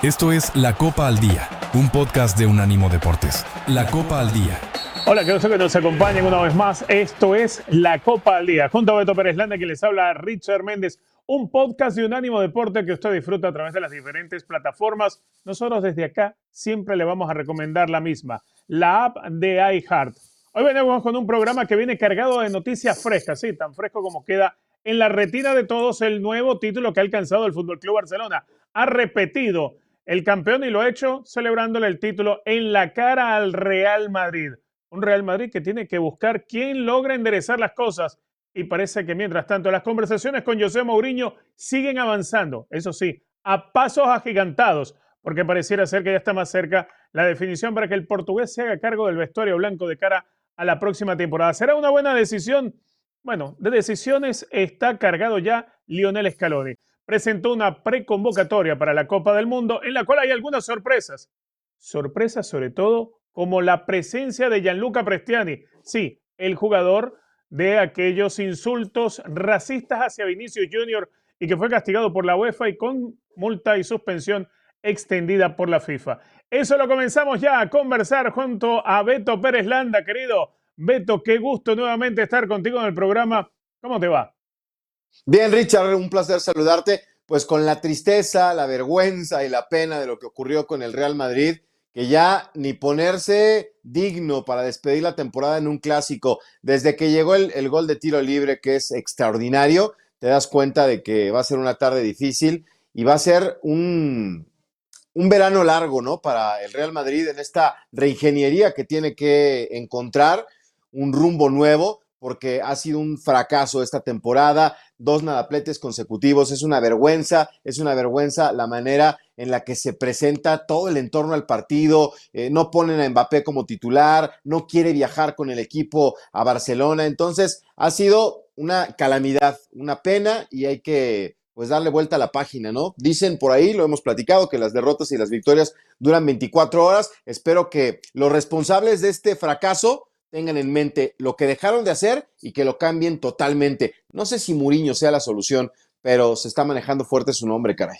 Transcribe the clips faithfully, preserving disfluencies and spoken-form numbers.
Esto es La Copa al Día, un podcast de Unánimo Deportes. La Copa al Día. Hola, que que nos acompañen una vez más. Esto es La Copa al Día. Junto a Beto Pérez Landa, quien les habla, Richard Méndez. Un podcast de Unánimo Deporte que usted disfruta a través de las diferentes plataformas. Nosotros desde acá siempre le vamos a recomendar la misma, la app de iHeart. Hoy venimos con un programa que viene cargado de noticias frescas, sí, tan fresco como queda en la retina de todos el nuevo título que ha alcanzado el F C Barcelona. Ha repetido el campeón y lo ha hecho celebrándole el título en la cara al Real Madrid. Un Real Madrid que tiene que buscar quién logra enderezar las cosas. Y parece que mientras tanto las conversaciones con José Mourinho siguen avanzando. Eso sí, a pasos agigantados, porque pareciera ser que ya está más cerca la definición para que el portugués se haga cargo del vestuario blanco de cara a la próxima temporada. ¿Será una buena decisión? Bueno, de decisiones está cargado ya Lionel Scaloni. Presentó una preconvocatoria para la Copa del Mundo en la cual hay algunas sorpresas. Sorpresas sobre todo como la presencia de Gianluca Prestiani. Sí, el jugador de aquellos insultos racistas hacia Vinicius Junior y que fue castigado por la UEFA y con multa y suspensión extendida por la FIFA. Eso lo comenzamos ya a conversar junto a Beto Pérez Landa, querido. Beto, qué gusto nuevamente estar contigo en el programa. ¿Cómo te va? Bien, Richard, un placer saludarte. Pues con la tristeza, la vergüenza y la pena de lo que ocurrió con el Real Madrid, que ya ni ponerse digno para despedir la temporada en un clásico, desde que llegó el, el gol de tiro libre, que es extraordinario, te das cuenta de que va a ser una tarde difícil y va a ser un, un verano largo, ¿no? Para el Real Madrid en esta reingeniería que tiene que encontrar un rumbo nuevo, porque ha sido un fracaso esta temporada, dos nadapletes consecutivos, es una vergüenza, es una vergüenza la manera en la que se presenta todo el entorno al partido, eh, no ponen a Mbappé como titular, no quiere viajar con el equipo a Barcelona, entonces ha sido una calamidad, una pena y hay que pues darle vuelta a la página, ¿no? Dicen por ahí, lo hemos platicado, que las derrotas y las victorias duran veinticuatro horas, espero que los responsables de este fracaso tengan en mente lo que dejaron de hacer y que lo cambien totalmente. No sé si Mourinho sea la solución, pero se está manejando fuerte su nombre, caray.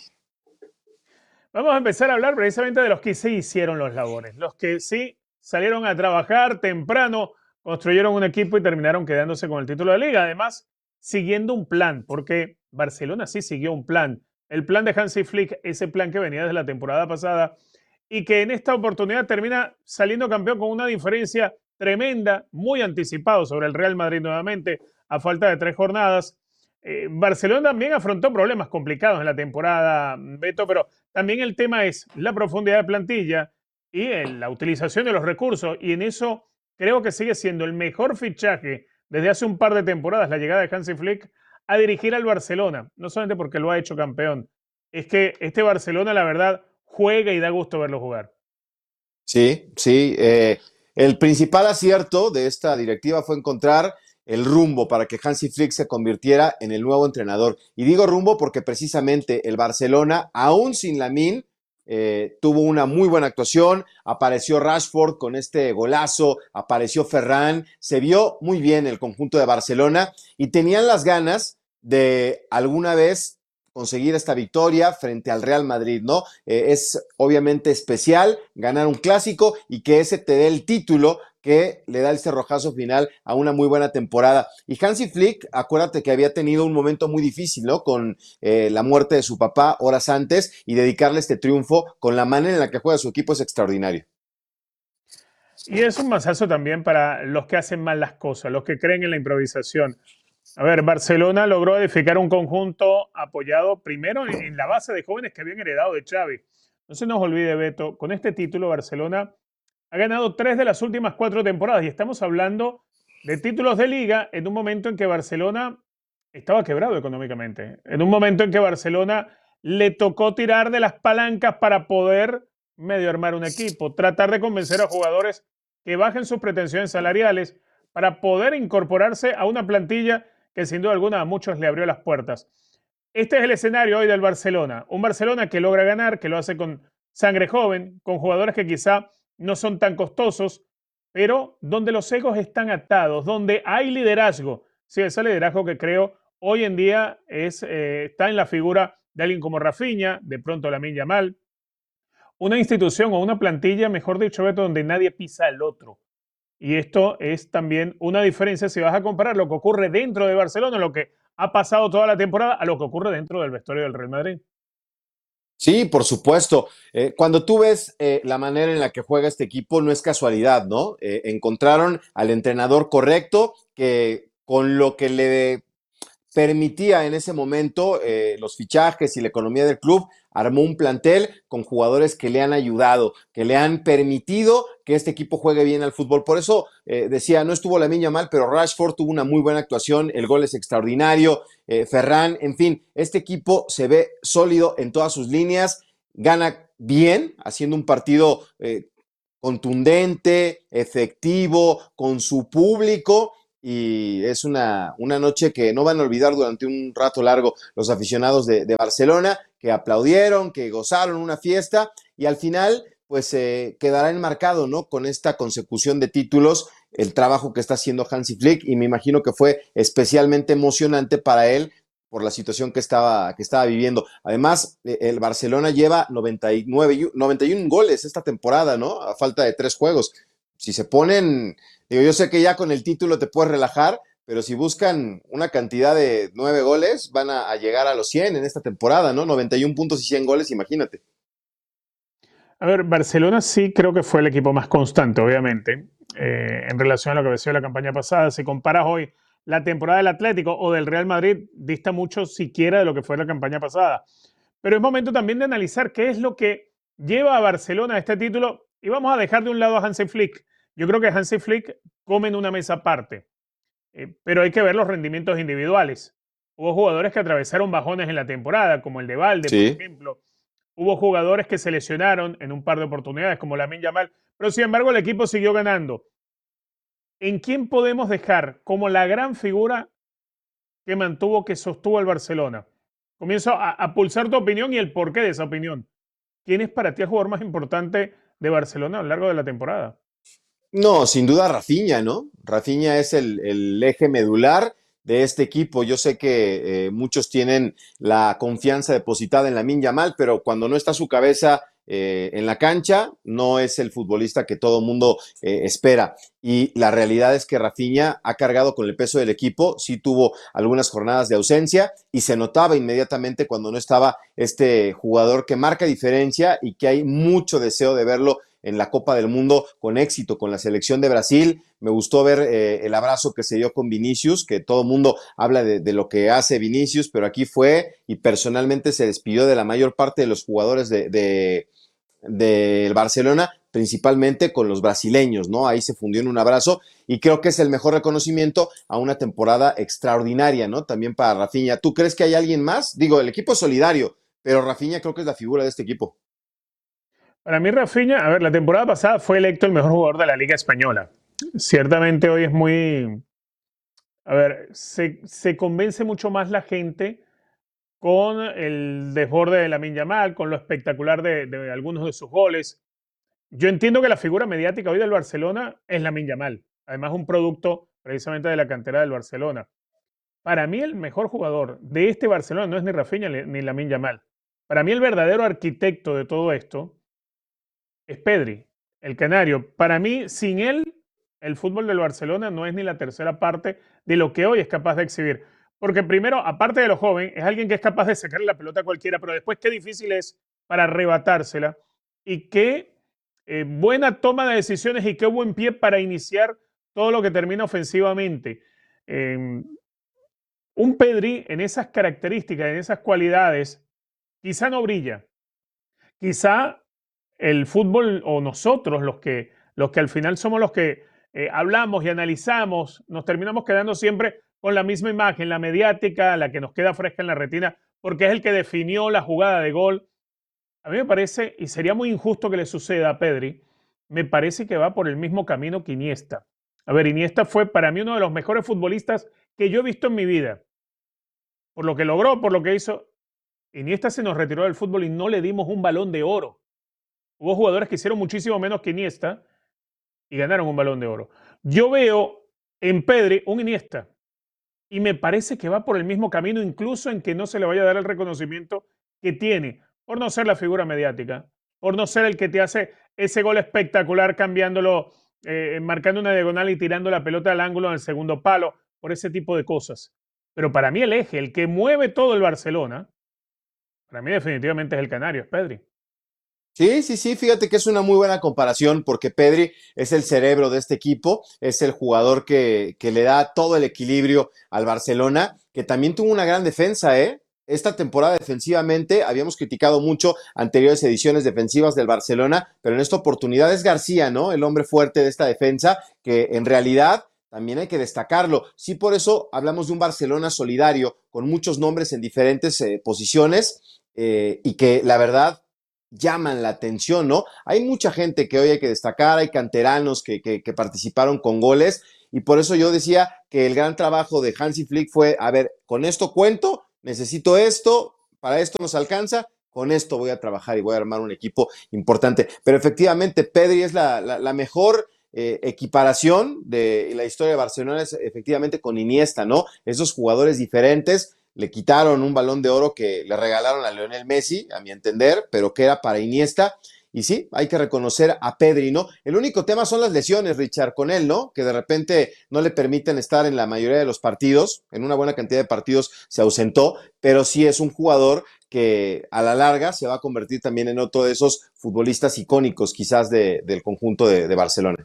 Vamos a empezar a hablar precisamente de los que sí hicieron los labores, los que sí salieron a trabajar temprano, construyeron un equipo y terminaron quedándose con el título de liga. Además, siguiendo un plan, porque Barcelona sí siguió un plan. El plan de Hansi Flick, ese plan que venía desde la temporada pasada y que en esta oportunidad termina saliendo campeón con una diferencia tremenda, muy anticipado sobre el Real Madrid nuevamente, a falta de tres jornadas. Eh, Barcelona también afrontó problemas complicados en la temporada, Beto, pero también el tema es la profundidad de plantilla y el, la utilización de los recursos, y en eso creo que sigue siendo el mejor fichaje desde hace un par de temporadas, la llegada de Hansi Flick a dirigir al Barcelona, no solamente porque lo ha hecho campeón, es que este Barcelona, la verdad, juega y da gusto verlo jugar. Sí, sí, eh, el principal acierto de esta directiva fue encontrar el rumbo para que Hansi Flick se convirtiera en el nuevo entrenador. Y digo rumbo porque precisamente el Barcelona, aún sin Lamine, eh, tuvo una muy buena actuación, apareció Rashford con este golazo, apareció Ferran, se vio muy bien el conjunto de Barcelona y tenían las ganas de alguna vez conseguir esta victoria frente al Real Madrid, ¿no? Eh, es obviamente especial ganar un clásico y que ese te dé el título que le da el cerrojazo final a una muy buena temporada. Y Hansi Flick, acuérdate que había tenido un momento muy difícil, ¿no? Con eh, la muerte de su papá horas antes y dedicarle este triunfo con la manera en la que juega su equipo es extraordinario. Y es un masazo también para los que hacen mal las cosas, los que creen en la improvisación. A ver, Barcelona logró edificar un conjunto apoyado primero en la base de jóvenes que habían heredado de Xavi. No se nos olvide, Beto, con este título Barcelona ha ganado tres de las últimas cuatro temporadas y estamos hablando de títulos de liga en un momento en que Barcelona estaba quebrado económicamente, en un momento en que Barcelona le tocó tirar de las palancas para poder medio armar un equipo, tratar de convencer a jugadores que bajen sus pretensiones salariales para poder incorporarse a una plantilla que sin duda alguna a muchos le abrió las puertas. Este es el escenario hoy del Barcelona. Un Barcelona que logra ganar, que lo hace con sangre joven, con jugadores que quizá no son tan costosos, pero donde los egos están atados, donde hay liderazgo. Sí, ese liderazgo que creo hoy en día es, eh, está en la figura de alguien como Rafinha, de pronto Lamine Yamal, una institución o una plantilla, mejor dicho, Beto, donde nadie pisa al otro. Y esto es también una diferencia si vas a comparar lo que ocurre dentro de Barcelona, lo que ha pasado toda la temporada, a lo que ocurre dentro del vestuario del Real Madrid. Sí, por supuesto. Eh, cuando tú ves eh, la manera en la que juega este equipo, no es casualidad, ¿no? Eh, encontraron al entrenador correcto que con lo que le permitía en ese momento eh, los fichajes y la economía del club, armó un plantel con jugadores que le han ayudado, que le han permitido que este equipo juegue bien al fútbol. Por eso eh, decía, no estuvo Lamine Yamal, pero Rashford tuvo una muy buena actuación, el gol es extraordinario, eh, Ferran, en fin, este equipo se ve sólido en todas sus líneas, gana bien, haciendo un partido eh, contundente, efectivo, con su público, y es una, una noche que no van a olvidar durante un rato largo los aficionados de, de Barcelona, que aplaudieron, que gozaron una fiesta, y al final pues eh, quedará enmarcado, ¿no? Con esta consecución de títulos, el trabajo que está haciendo Hansi Flick, y me imagino que fue especialmente emocionante para él por la situación que estaba, que estaba viviendo. Además, el Barcelona lleva noventa y nueve, noventa y uno goles esta temporada, ¿no? A falta de tres juegos. Si se ponen, digo, yo sé que ya con el título te puedes relajar, pero si buscan una cantidad de nueve goles, van a, a llegar a los cien en esta temporada, ¿no? noventa y uno puntos y cien goles, imagínate. A ver, Barcelona sí creo que fue el equipo más constante, obviamente, eh, en relación a lo que había sido la campaña pasada. Si comparas hoy la temporada del Atlético o del Real Madrid, dista mucho siquiera de lo que fue la campaña pasada. Pero es momento también de analizar qué es lo que lleva a Barcelona a este título, y vamos a dejar de un lado a Hansi Flick. Yo creo que Hansi Flick come en una mesa aparte, eh, pero hay que ver los rendimientos individuales. Hubo jugadores que atravesaron bajones en la temporada, como el de Valde, por Sí. ejemplo. Hubo jugadores que se lesionaron en un par de oportunidades, como Lamine Yamal, pero sin embargo el equipo siguió ganando. ¿En quién podemos dejar como la gran figura que mantuvo, que sostuvo el Barcelona? Comienzo a, a pulsar tu opinión y el porqué de esa opinión. ¿Quién es para ti el jugador más importante de Barcelona a lo largo de la temporada? No, sin duda Rafinha, ¿no? Rafinha es el, el eje medular de este equipo. Yo sé que eh, muchos tienen la confianza depositada en Lamine Yamal, pero cuando no está su cabeza eh, en la cancha, no es el futbolista que todo mundo eh, espera. Y la realidad es que Rafinha ha cargado con el peso del equipo, sí tuvo algunas jornadas de ausencia y se notaba inmediatamente cuando no estaba este jugador que marca diferencia y que hay mucho deseo de verlo en la Copa del Mundo con éxito con la selección de Brasil. Me gustó ver eh, el abrazo que se dio con Vinicius, que todo el mundo habla de, de lo que hace Vinicius, pero aquí fue y personalmente se despidió de la mayor parte de los jugadores de, de, del Barcelona, principalmente con los brasileños, ¿no? Ahí se fundió en un abrazo y creo que es el mejor reconocimiento a una temporada extraordinaria, ¿no? También para Rafinha. ¿Tú crees que hay alguien más? Digo, el equipo es solidario, pero Rafinha creo que es la figura de este equipo. Para mí, Rafinha, a ver, la temporada pasada fue electo el mejor jugador de la Liga Española. Ciertamente hoy es muy, a ver, se, se convence mucho más la gente con el desborde de Lamine Yamal, con lo espectacular de, de algunos de sus goles. Yo entiendo que la figura mediática hoy del Barcelona es Lamine Yamal, además un producto precisamente de la cantera del Barcelona. Para mí el mejor jugador de este Barcelona no es ni Rafinha ni Lamine Yamal. Para mí el verdadero arquitecto de todo esto es Pedri, el canario. Para mí, sin él, el fútbol del Barcelona no es ni la tercera parte de lo que hoy es capaz de exhibir. Porque primero, aparte de lo joven, es alguien que es capaz de sacarle la pelota a cualquiera, pero después qué difícil es para arrebatársela y qué eh, buena toma de decisiones y qué buen pie para iniciar todo lo que termina ofensivamente. Eh, un Pedri en esas características, en esas cualidades, quizá no brilla. Quizá el fútbol o nosotros, los que, los que al final somos los que eh, hablamos y analizamos, nos terminamos quedando siempre con la misma imagen, la mediática, la que nos queda fresca en la retina, porque es el que definió la jugada de gol. A mí me parece, y sería muy injusto que le suceda a Pedri, me parece que va por el mismo camino que Iniesta. A ver, Iniesta fue para mí uno de los mejores futbolistas que yo he visto en mi vida. Por lo que logró, por lo que hizo. Iniesta se nos retiró del fútbol y no le dimos un balón de oro. Hubo jugadores que hicieron muchísimo menos que Iniesta y ganaron un balón de oro. Yo veo en Pedri un Iniesta y me parece que va por el mismo camino, incluso en que no se le vaya a dar el reconocimiento que tiene, por no ser la figura mediática. por no ser el que te hace ese gol espectacular cambiándolo, eh, marcando una diagonal y tirando la pelota al ángulo en el segundo palo, por ese tipo de cosas. Pero para mí el eje, el que mueve todo el Barcelona, para mí definitivamente es el canario, es Pedri. Sí, sí, sí, fíjate que es una muy buena comparación porque Pedri es el cerebro de este equipo, es el jugador que, que le da todo el equilibrio al Barcelona, que también tuvo una gran defensa, ¿eh? Esta temporada defensivamente habíamos criticado mucho anteriores ediciones defensivas del Barcelona, pero en esta oportunidad es García, ¿no? El hombre fuerte de esta defensa, que en realidad también hay que destacarlo. Sí, por eso hablamos de un Barcelona solidario, con muchos nombres en diferentes eh, posiciones, eh, y que la verdad llaman la atención, ¿no? Hay mucha gente que hoy hay que destacar, hay canteranos que, que, que participaron con goles, y por eso yo decía que el gran trabajo de Hansi Flick fue, a ver, con esto cuento, necesito esto, para esto nos alcanza, con esto voy a trabajar y voy a armar un equipo importante. Pero efectivamente, Pedri es la, la, la mejor eh, equiparación de la historia de Barcelona, es efectivamente con Iniesta, ¿no? Esos jugadores diferentes. Le quitaron un balón de oro que le regalaron a Lionel Messi, a mi entender, pero que era para Iniesta. Y sí, hay que reconocer a Pedri, ¿no? El único tema son las lesiones, Richard, con él, ¿no? Que de repente no le permiten estar en la mayoría de los partidos, en una buena cantidad de partidos se ausentó, pero sí es un jugador que a la larga se va a convertir también en otro de esos futbolistas icónicos quizás de, del conjunto de, de Barcelona.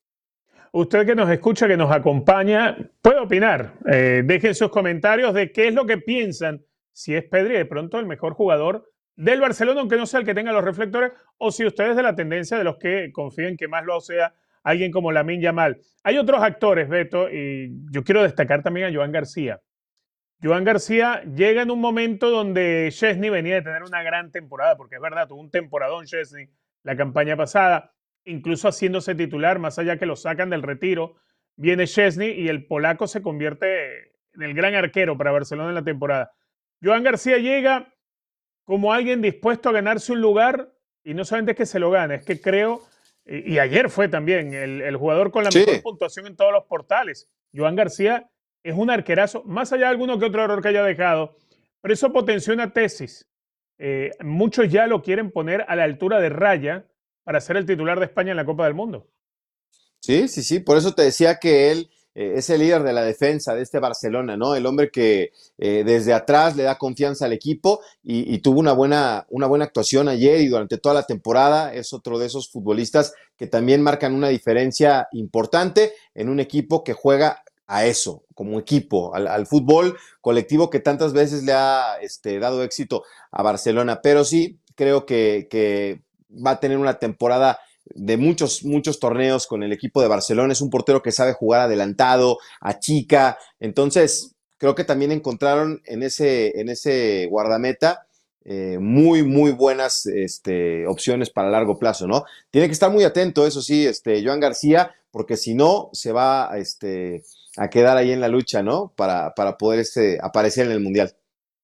Usted que nos escucha, que nos acompaña, puede opinar. Eh, dejen sus comentarios de qué es lo que piensan, si es Pedri de pronto el mejor jugador del Barcelona, aunque no sea el que tenga los reflectores, o si ustedes de la tendencia de los que confíen que más lo sea alguien como Lamine Yamal. Hay otros actores, Beto, y yo quiero destacar también a Joan García. Joan García llega en un momento donde Szczęsny venía de tener una gran temporada, porque es verdad, tuvo un temporadón Szczęsny la campaña pasada, incluso haciéndose titular, más allá que lo sacan del retiro, viene Szczęsny y el polaco se convierte en el gran arquero para Barcelona en la temporada. Joan García llega como alguien dispuesto a ganarse un lugar y no solamente es que se lo gane, es que creo, y, y ayer fue también el, el jugador con la Sí. mejor puntuación en todos los portales. Joan García es un arquerazo, más allá de alguno que otro error que haya dejado, pero eso potenció una tesis. Eh, muchos ya lo quieren poner a la altura de Raya para ser el titular de España en la Copa del Mundo. Sí, sí, sí, por eso te decía que él eh, es el líder de la defensa de este Barcelona, ¿no? El hombre que eh, desde atrás le da confianza al equipo y, y tuvo una buena, una buena actuación ayer y durante toda la temporada. Es otro de esos futbolistas que también marcan una diferencia importante en un equipo que juega a eso, como equipo, al, al fútbol colectivo que tantas veces le ha este, dado éxito a Barcelona. Pero sí, creo que, que va a tener una temporada de muchos, muchos torneos con el equipo de Barcelona. Es un portero que sabe jugar adelantado, achica. Entonces, creo que también encontraron en ese, en ese guardameta eh, muy, muy buenas este, opciones para largo plazo, ¿no? Tiene que estar muy atento, eso sí, este, Joan García, porque si no, se va este, a quedar ahí en la lucha, ¿no? Para, para poder este, aparecer en el Mundial.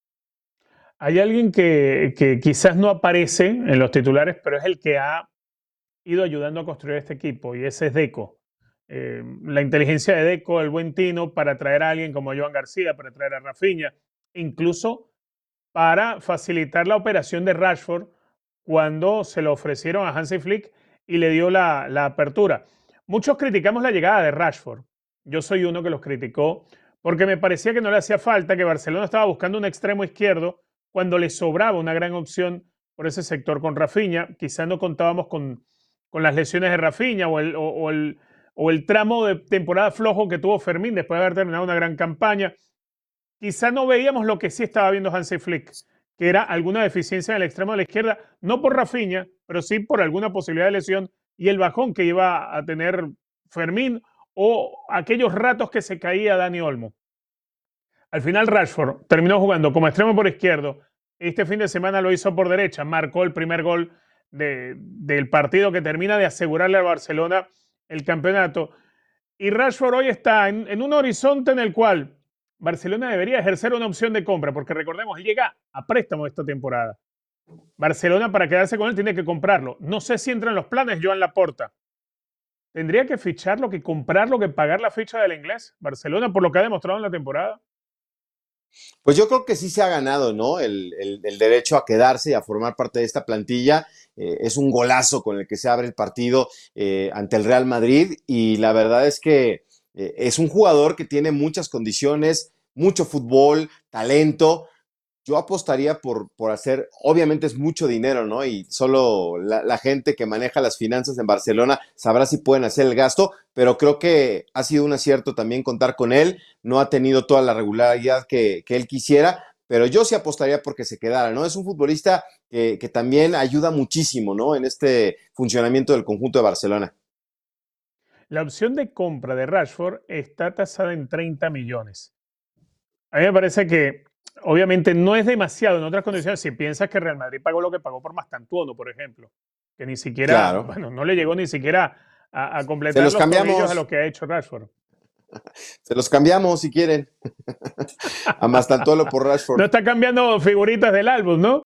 Hay alguien que, que quizás no aparece en los titulares, pero es el que ha ido ayudando a construir este equipo, y ese es Deco. Eh, la inteligencia de Deco, el buen tino para traer a alguien como Joan García, para traer a Rafinha, incluso para facilitar la operación de Rashford cuando se lo ofrecieron a Hansi Flick y le dio la, la apertura. Muchos criticamos la llegada de Rashford. Yo soy uno que los criticó porque me parecía que no le hacía falta, que Barcelona estaba buscando un extremo izquierdo cuando le sobraba una gran opción por ese sector con Rafinha. Quizá no contábamos con, con las lesiones de Rafinha o el, o, o, el, o el tramo de temporada flojo que tuvo Fermín después de haber terminado una gran campaña. Quizá no veíamos lo que sí estaba viendo Hansi Flick, que era alguna deficiencia en el extremo de la izquierda, no por Rafinha, pero sí por alguna posibilidad de lesión y el bajón que iba a tener Fermín o aquellos ratos que se caía Dani Olmo. Al final Rashford terminó jugando como extremo por izquierdo. Este fin de semana lo hizo por derecha, marcó el primer gol de, del partido que termina de asegurarle al Barcelona el campeonato. Y Rashford hoy está en, en un horizonte en el cual Barcelona debería ejercer una opción de compra, porque recordemos, él llega a préstamo esta temporada. Barcelona, para quedarse con él, tiene que comprarlo. No sé si entra en los planes Joan Laporta. ¿Tendría que ficharlo, que comprarlo, que pagar la ficha del inglés? Barcelona, por lo que ha demostrado en la temporada. Pues yo creo que sí se ha ganado, ¿no? El, el- el derecho a quedarse y a formar parte de esta plantilla. Eh, es un golazo con el que se abre el partido eh, ante el Real Madrid y la verdad es que eh, es un jugador que tiene muchas condiciones, mucho fútbol, talento. Yo apostaría por, por hacer, obviamente es mucho dinero, ¿no? Y solo la, la gente que maneja las finanzas en Barcelona sabrá si pueden hacer el gasto, pero creo que ha sido un acierto también contar con él. No ha tenido toda la regularidad que, que él quisiera, pero yo sí apostaría porque se quedara, ¿no? Es un futbolista que, que también ayuda muchísimo, ¿no? En este funcionamiento del conjunto de Barcelona. La opción de compra de Rashford está tasada en treinta millones. A mí me parece que obviamente no es demasiado en otras condiciones si piensas que Real Madrid pagó lo que pagó por Mastantuono, por ejemplo, que ni siquiera, Claro. bueno, no le llegó ni siquiera a, a Se completar los los tobillos a cambiamos, lo que ha hecho Rashford. se los cambiamos si quieren. A Mastantuolo por No Rashford. está cambiando figuritas del álbum, ¿no?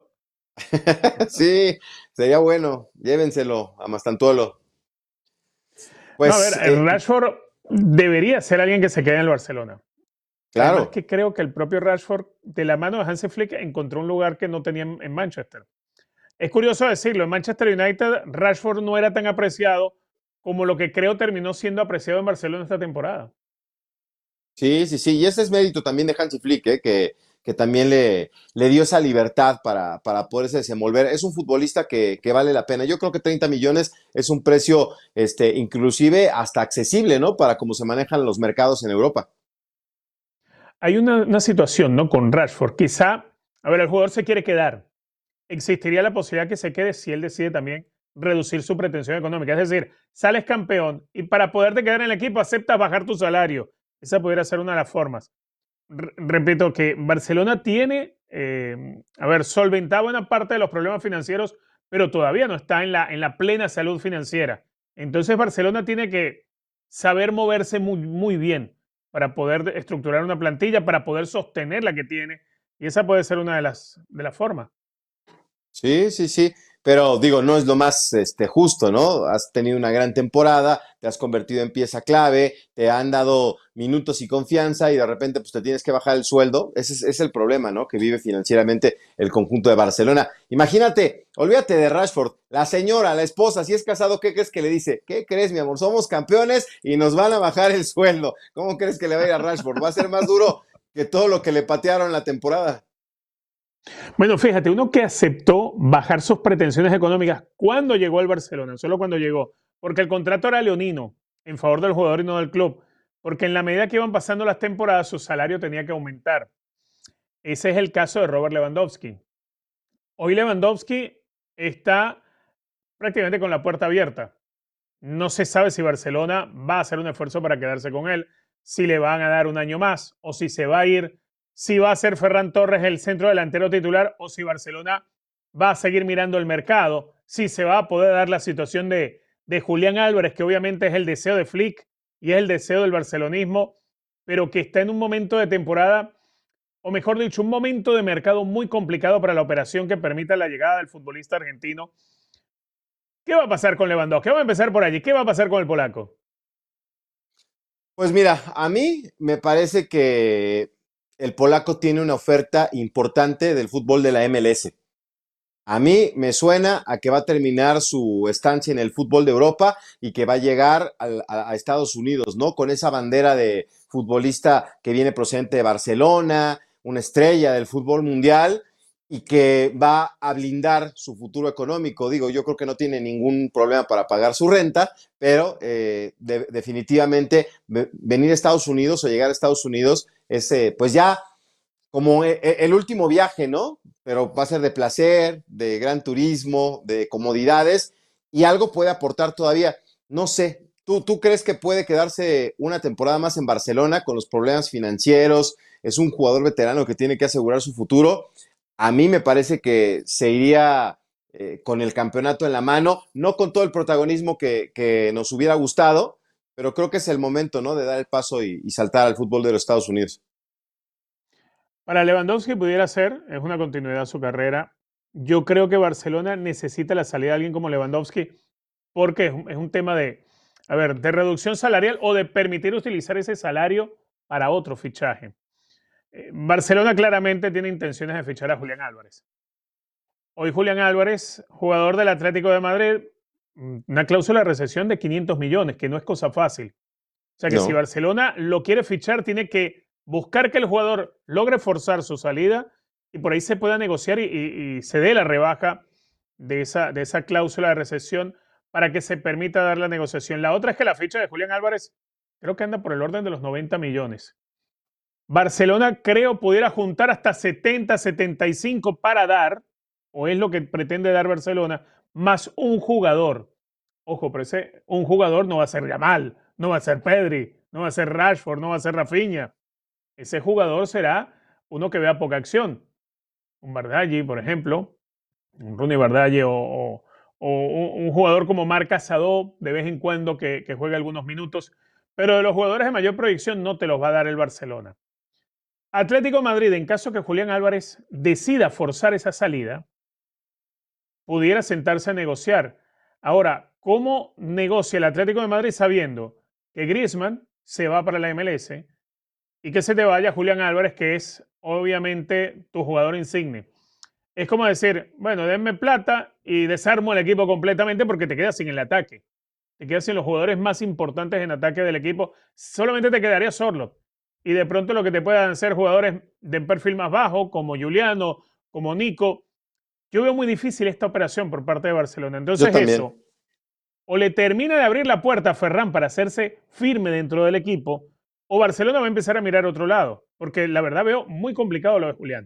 Sí, sería bueno. Llévenselo a Mastantuolo. No, a ver, Pues, el eh, Rashford debería ser alguien que se quede en el Barcelona. Además claro. que creo que el propio Rashford, de la mano de Hansi Flick, encontró un lugar que no tenía en, en Manchester. Es curioso decirlo, en Manchester United Rashford no era tan apreciado como lo que creo terminó siendo apreciado en Barcelona esta temporada. Sí, sí, sí. Y ese es mérito también de Hansi Flick, ¿eh? que, que también le, le dio esa libertad para, para poderse desenvolver. Es un futbolista que, que vale la pena. Yo creo que treinta millones es un precio este, inclusive hasta accesible, ¿no? Para cómo se manejan los mercados en Europa. Hay una, una situación, ¿no? Con Rashford. Quizá, a ver, el jugador se quiere quedar. Existiría la posibilidad que se quede si él decide también reducir su pretensión económica. Es decir, sales campeón y para poderte quedar en el equipo aceptas bajar tu salario. Esa pudiera ser una de las formas. R- repito que Barcelona tiene, eh, a ver, solventado buena parte de los problemas financieros, pero todavía no está en la, en la plena salud financiera. Entonces Barcelona tiene que saber moverse muy, muy bien para poder estructurar una plantilla, para poder sostener la que tiene. Y esa puede ser una de las, de las formas. Sí, sí, sí, pero digo, no es lo más este, justo, ¿no? Has tenido una gran temporada, te has convertido en pieza clave, te han dado minutos y confianza y de repente pues te tienes que bajar el sueldo. Ese es, es el problema, ¿no? Que vive financieramente el conjunto de Barcelona. Imagínate, olvídate de Rashford, la señora, la esposa, si es casado, ¿qué crees que le dice? ¿Qué crees, mi amor? Somos campeones y nos van a bajar el sueldo. ¿Cómo crees que le va a ir a Rashford? Va a ser más duro que todo lo que le patearon la temporada. Bueno, fíjate, uno que aceptó bajar sus pretensiones económicas cuando llegó al Barcelona, solo cuando llegó, porque el contrato era leonino, en favor del jugador y no del club, porque en la medida que iban pasando las temporadas, su salario tenía que aumentar. Ese es el caso de Robert Lewandowski. Hoy Lewandowski está prácticamente con la puerta abierta. No se sabe si Barcelona va a hacer un esfuerzo para quedarse con él, si le van a dar un año más o si se va a ir, si va a ser Ferran Torres el centro delantero titular o si Barcelona va a seguir mirando el mercado, si se va a poder dar la situación de, de Julián Álvarez, que obviamente es el deseo de Flick y es el deseo del barcelonismo, pero que está en un momento de temporada, o mejor dicho, un momento de mercado muy complicado para la operación que permita la llegada del futbolista argentino. ¿Qué va a pasar con Lewandowski? Vamos a empezar por allí. ¿Qué va a pasar con el polaco? Pues mira, a mí me parece que el polaco tiene una oferta importante del fútbol de la M L S. A mí me suena a que va a terminar su estancia en el fútbol de Europa y que va a llegar al- a, a Estados Unidos, ¿no? Con esa bandera de futbolista que viene procedente de Barcelona, una estrella del fútbol mundial y que va a blindar su futuro económico. Digo, yo creo que no tiene ningún problema para pagar su renta, pero eh, de- definitivamente ve- venir a Estados Unidos o llegar a Estados Unidos es eh, pues ya como e- e- el último viaje, ¿no? Pero va a ser de placer, de gran turismo, de comodidades y algo puede aportar todavía. No sé, ¿tú, tú crees que puede quedarse una temporada más en Barcelona con los problemas financieros? Es un jugador veterano que tiene que asegurar su futuro. A mí me parece que se iría eh, con el campeonato en la mano, no con todo el protagonismo que, que nos hubiera gustado, pero creo que es el momento, ¿no? De dar el paso y, y saltar al fútbol de los Estados Unidos. Para Lewandowski pudiera ser, es una continuidad de su carrera. Yo creo que Barcelona necesita la salida de alguien como Lewandowski porque es un, es un tema de, a ver, de reducción salarial o de permitir utilizar ese salario para otro fichaje. Eh, Barcelona claramente tiene intenciones de fichar a Julián Álvarez. Hoy Julián Álvarez, jugador del Atlético de Madrid, una cláusula de rescisión de quinientos millones, que no es cosa fácil. O sea que si No. Barcelona lo quiere fichar, tiene que buscar que el jugador logre forzar su salida y por ahí se pueda negociar y, y- y se dé la rebaja de esa, de esa cláusula de recesión para que se permita dar la negociación. La otra es que la ficha de Julián Álvarez creo que anda por el orden de los noventa millones. Barcelona creo pudiera juntar hasta setenta, setenta y cinco para dar, o es lo que pretende dar Barcelona, más un jugador. Ojo, pero ese un jugador no va a ser Yamal, no va a ser Pedri, no va a ser Rashford, no va a ser Rafinha. Ese jugador será uno que vea poca acción. Un Bardaggi, por ejemplo, un Rooney Bardaggi o, o- o un, un jugador como Marc Casado de vez en cuando que, que juegue algunos minutos. Pero de los jugadores de mayor proyección no te los va a dar el Barcelona. Atlético de Madrid, en caso que Julián Álvarez decida forzar esa salida, pudiera sentarse a negociar. Ahora, ¿cómo negocia el Atlético de Madrid sabiendo que Griezmann se va para la M L S y que se te vaya Julián Álvarez, que es obviamente tu jugador insigne? Es como decir, bueno, denme plata y desarmo el equipo completamente porque te quedas sin el ataque. Te quedas sin los jugadores más importantes en ataque del equipo. Solamente te quedaría Sorloth. Y de pronto lo que te puedan ser jugadores de perfil más bajo, como Juliano, como Nico. Yo veo muy difícil esta operación por parte de Barcelona. Yo Entonces también. eso, o le termina de abrir la puerta a Ferran para hacerse firme dentro del equipo, o Barcelona va a empezar a mirar otro lado. Porque la verdad veo muy complicado lo de Julián.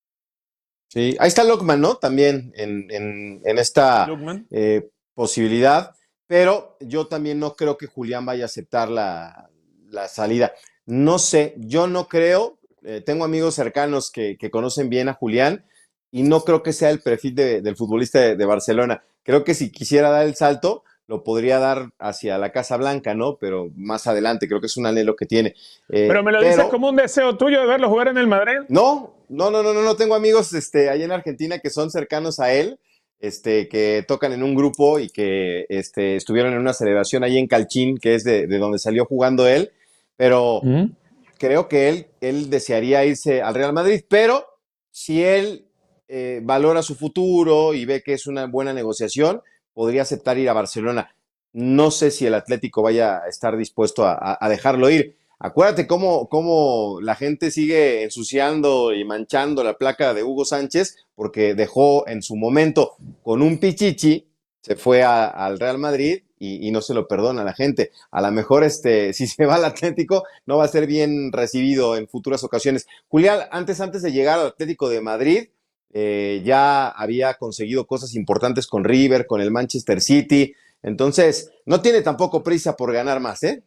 Sí, ahí está Lockman, ¿no? También en, en- en esta Lookman. eh, posibilidad, pero yo también no creo que Julián vaya a aceptar la, la salida. No sé, yo no creo, eh, tengo amigos cercanos que, que conocen bien a Julián y no creo que sea el perfil de- del futbolista de, de Barcelona. Creo que si quisiera dar el salto, lo podría dar hacia la Casa Blanca, ¿no? Pero más adelante, creo que es un anhelo que tiene. Pero Eh, me lo dices pero como un deseo tuyo de verlo jugar en el Madrid. no, no, no, no, no, no tengo amigos este, allá en Argentina que son cercanos a él, este, que tocan en un grupo y que este, estuvieron en una celebración ahí en Calchín, que es de, de donde salió jugando él, pero Mm. creo que él, él desearía irse al Real Madrid, pero si él eh, valora su futuro y ve que es una buena negociación, podría aceptar ir a Barcelona. No sé si el Atlético vaya a estar dispuesto a, a, a dejarlo ir. Acuérdate cómo, cómo la gente sigue ensuciando y manchando la placa de Hugo Sánchez porque dejó en su momento con un pichichi, se fue a, al Real Madrid y, y, no se lo perdona a la gente. A lo mejor este, si se va al Atlético no va a ser bien recibido en futuras ocasiones. Julián, antes, antes de llegar al Atlético de Madrid, eh, ya había conseguido cosas importantes con River, con el Manchester City. Entonces, no tiene tampoco prisa por ganar más, ¿eh?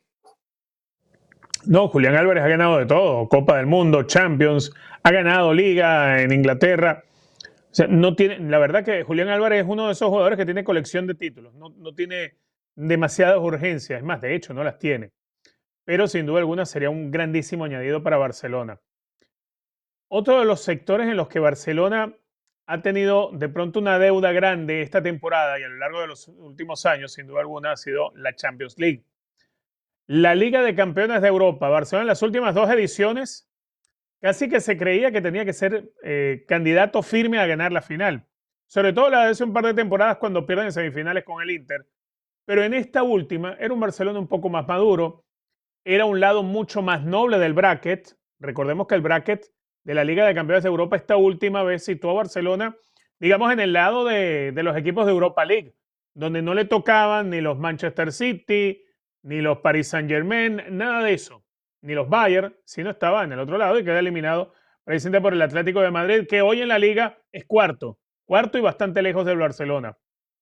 No, Julián Álvarez ha ganado de todo, Copa del Mundo, Champions, ha ganado Liga en Inglaterra. O sea, no tiene, la verdad que Julián Álvarez es uno de esos jugadores que tiene colección de títulos, no, no tiene demasiadas urgencias, es más, de hecho, no las tiene. Pero sin duda alguna sería un grandísimo añadido para Barcelona. Otro de los sectores en los que Barcelona ha tenido de pronto una deuda grande esta temporada y a lo largo de los últimos años, sin duda alguna, ha sido la Champions League. La Liga de Campeones de Europa, Barcelona en las últimas dos ediciones casi que se creía que tenía que ser eh, candidato firme a ganar la final. Sobre todo la de hace un par de temporadas cuando pierden en semifinales con el Inter. Pero en esta última era un Barcelona un poco más maduro, era un lado mucho más noble del bracket. Recordemos que el bracket de la Liga de Campeones de Europa esta última vez situó a Barcelona, digamos, en el lado de, de los equipos de Europa League, donde no le tocaban ni los Manchester City, ni los Paris Saint-Germain, nada de eso, ni los Bayern, sino estaba en el otro lado y queda eliminado precisamente por el Atlético de Madrid, que hoy en la Liga es cuarto, cuarto y bastante lejos del Barcelona.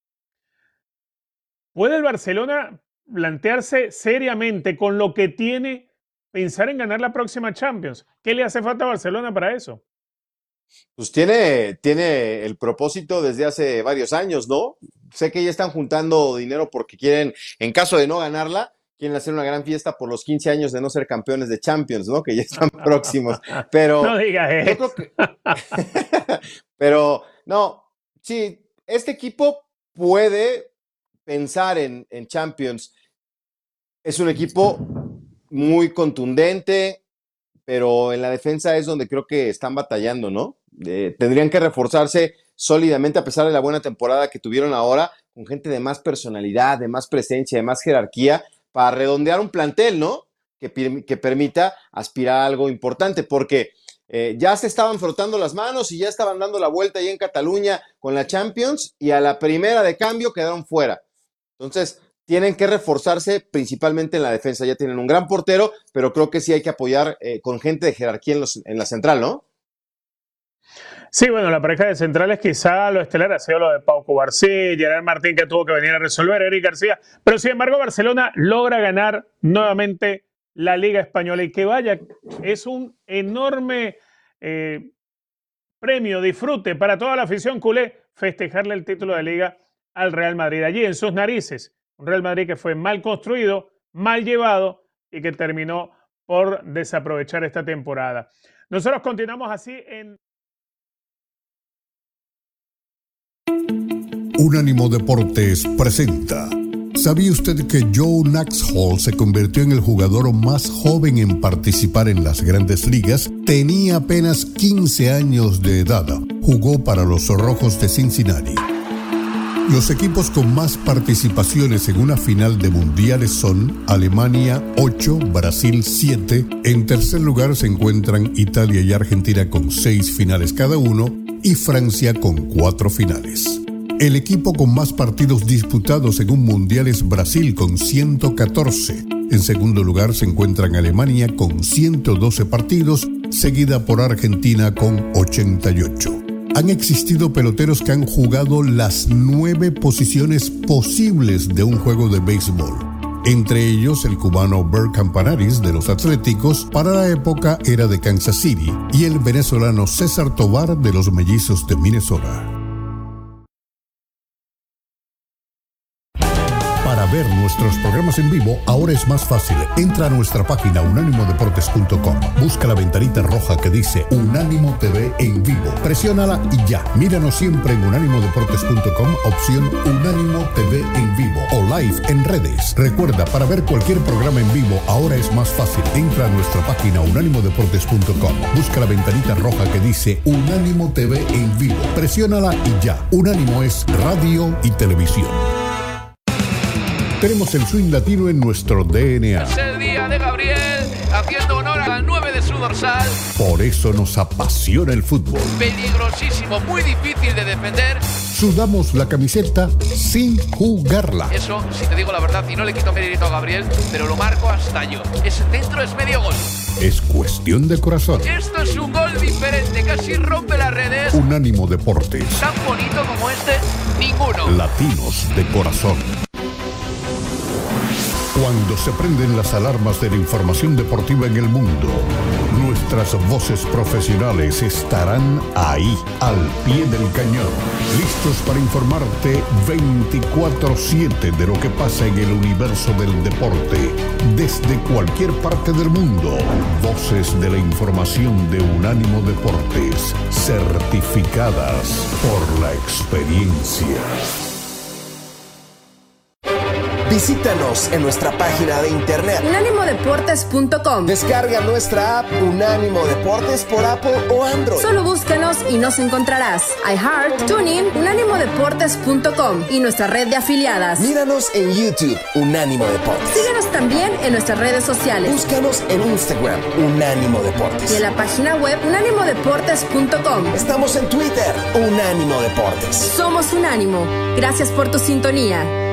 ¿Puede el Barcelona plantearse seriamente con lo que tiene pensar en ganar la próxima Champions? ¿Qué le hace falta a Barcelona para eso? Pues tiene, tiene el propósito desde hace varios años, ¿no? Sé que ya están juntando dinero porque quieren, en caso de no ganarla, quieren hacer una gran fiesta por los quince años de no ser campeones de Champions, ¿no? Que ya están próximos. No Pero digas yo creo eso. que, pero no, sí, este equipo puede pensar en, en Champions. Es un equipo muy contundente, pero en la defensa es donde creo que están batallando, ¿no? Eh, tendrían que reforzarse sólidamente a pesar de la buena temporada que tuvieron ahora, con gente de más personalidad, de más presencia, de más jerarquía, para redondear un plantel, ¿no? Que, que permita aspirar a algo importante, porque eh, ya se estaban frotando las manos y ya estaban dando la vuelta ahí en Cataluña con la Champions y a la primera de cambio quedaron fuera. Entonces, tienen que reforzarse principalmente en la defensa. Ya tienen un gran portero, pero creo que sí hay que apoyar eh, con gente de jerarquía en, los, en la central, ¿no? Sí, bueno, la pareja de centrales quizá lo estelar ha sido lo de Pau Cubarsí, Gerard Martín, que tuvo que venir a resolver, Eric García, pero sin embargo Barcelona logra ganar nuevamente la Liga Española y que vaya, es un enorme eh, premio, disfrute para toda la afición culé festejarle el título de Liga al Real Madrid, allí en sus narices, un Real Madrid que fue mal construido, mal llevado y que terminó por desaprovechar esta temporada. Nosotros continuamos así en... Unánimo Deportes presenta. ¿Sabía usted que Joe Naxhall se convirtió en el jugador más joven en participar en las Grandes Ligas? Tenía apenas quince años de edad. Jugó para los Rojos de Cincinnati. Los equipos con más participaciones en una final de mundiales son Alemania ocho, Brasil siete. En tercer lugar se encuentran Italia y Argentina con seis finales cada uno y Francia con cuatro finales. El equipo con más partidos disputados en un mundial es Brasil con ciento catorce. En segundo lugar se encuentran Alemania con ciento doce partidos, seguida por Argentina con ochenta y ocho. Han existido peloteros que han jugado las nueve posiciones posibles de un juego de béisbol. Entre ellos el cubano Bert Campanaris de los Atléticos, para la época era de Kansas City, y el venezolano César Tovar de los Mellizos de Minnesota. Para ver nuestros programas en vivo, ahora es más fácil. Entra a nuestra página unánimo deportes punto com. Busca la ventanita roja que dice Unánimo T V en vivo. Presiónala y ya. Míranos siempre en unánimo deportes punto com, opción Unánimo T V en vivo o live en redes. Recuerda, para ver cualquier programa en vivo, ahora es más fácil. Entra a nuestra página unánimo deportes punto com. Busca la ventanita roja que dice Unánimo T V en vivo. Presiónala y ya. Unánimo es radio y televisión. Tenemos el swing latino en nuestro D N A. Es el día de Gabriel, haciendo honor al nueve de su dorsal. Por eso nos apasiona el fútbol. Peligrosísimo, muy difícil de defender. Sudamos la camiseta sin jugarla. Eso, si te digo la verdad, y no le quito mérito a Gabriel, pero lo marco hasta yo. Ese centro es medio gol. Es cuestión de corazón. Esto es un gol diferente, casi rompe las redes. Unánimo Deportes. Tan bonito como este, ninguno. Latinos de corazón. Cuando se prenden las alarmas de la información deportiva en el mundo, nuestras voces profesionales estarán ahí, al pie del cañón, listos para informarte veinticuatro siete de lo que pasa en el universo del deporte, desde cualquier parte del mundo. Voces de la información de Unánimo Deportes, certificadas por la experiencia. Visítanos en nuestra página de internet unánimo deportes punto com. Descarga nuestra app Unánimo Deportes por Apple o Android. Solo búscanos y nos encontrarás. iHeart, TuneIn, unánimo deportes punto com y nuestra red de afiliadas. Míranos en YouTube, Unánimo Deportes. Síguenos también en nuestras redes sociales. Búscanos en Instagram, Unánimo Deportes. Y en la página web unánimo deportes punto com. Estamos en Twitter, Unánimo Deportes. Somos Unánimo. Gracias por tu sintonía.